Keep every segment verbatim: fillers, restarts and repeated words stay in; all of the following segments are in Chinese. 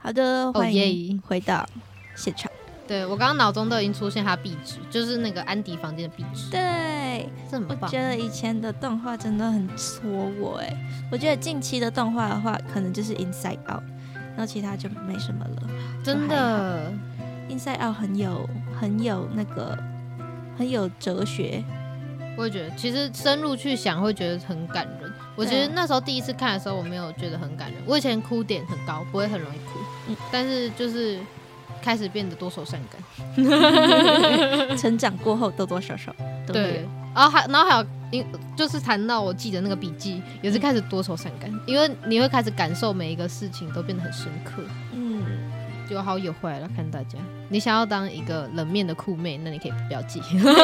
好的，欢迎 oh, 回到现场。 对，我刚刚脑中都已经出现他壁纸，就是那个安迪房间的壁纸。 对， 这很棒。 我觉得以前的动画真的很戳我哎。我觉得近期的动画的话，可能就是 Inside Out， 然后其他就没什么了。 真的 ，Inside Out 很有很有那个很有哲学。 我也觉得，其实深入去想会觉得很感人。我觉得那时候第一次看的时候，我没有觉得很感人。我以前哭点很高，不会很容易哭，嗯、但是就是开始变得多愁善感。成长过后，多多少少都会有。 对，然后还然后还有，就是谈到我记得那个笔记，也是开始多愁善感，嗯、因为你会开始感受每一个事情都变得很深刻。嗯，有好有坏了，看大家。你想要当一个冷面的酷妹，那你可以不要记。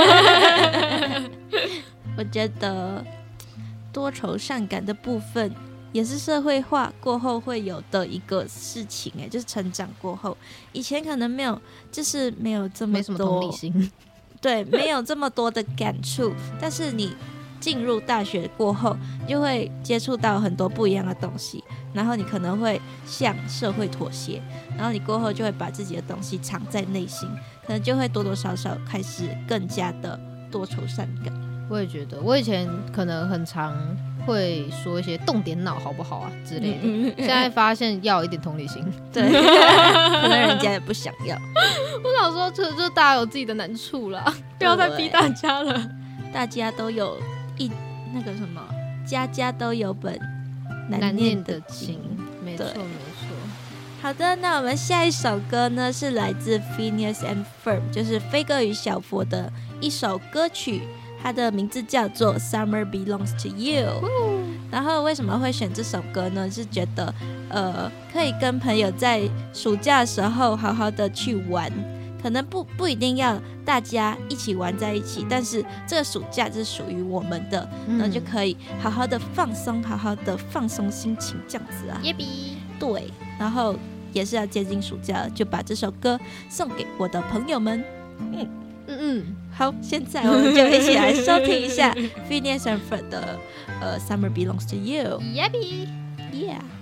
我觉得多愁善感的部分也是社会化过后会有的一个事情，哎，就是成长过后，以前可能没有，就是没有这么多， 没什么同理心， 对，没有这么多的感触。但是你进入大学过后，就会接触到很多不一样的东西，然后你可能会向社会妥协，然后你过后就会把自己的东西藏在内心，可能就会多多少少开始更加的多愁善感。 我也觉得，我以前可能很常会说一些动点脑好不好啊之类的，嗯、现在发现要有一点同理心， 对，可能人家也不想要。 我想说，这就大家有自己的难处啦，不要再逼大家了。 大家都有一那个什么，家家都有本难念的经， 没错没错。 好的，那我们下一首歌呢是来自 Phineas and Ferb， 就是飞哥与小佛的一首歌曲。它的名字叫做 Summer Belongs to You， 然后为什么会选这首歌呢？是觉得呃可以跟朋友在暑假的时候好好的去玩，可能不不一定要大家一起玩在一起，但是这个暑假是属于我们的，然后就可以好好的放松，好好的放松心情，这样子啊。 耶比， 对，然后也是要接近暑假了，就把这首歌送给我的朋友们。嗯。嗯嗯，好，现在我们就一起来收听一下 Phineas and Ferb 的呃 Summer Belongs to You。 耶比 ，Yeah。